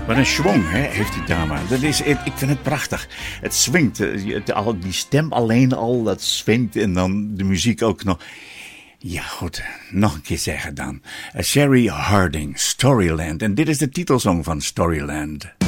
Wat een schwung heeft die dame. Ik vind het prachtig. Het swingt. Die stem alleen al, dat swingt. En dan de muziek ook nog. Ja, goed. Nog een keer zeggen dan. Sherry Harding, Storyland. En dit is de titelsong van Storyland.